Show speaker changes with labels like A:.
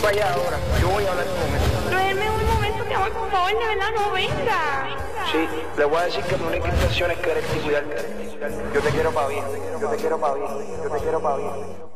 A: para allá ahora. Yo voy a hablar con él.
B: Pero denme un momento, mi amor, por favor, de verdad, no venga.
A: Sí, le voy a decir que mi única intención es quererte y cuidarte. Yo te quiero para bien. Yo te quiero para bien. Yo te quiero para bien.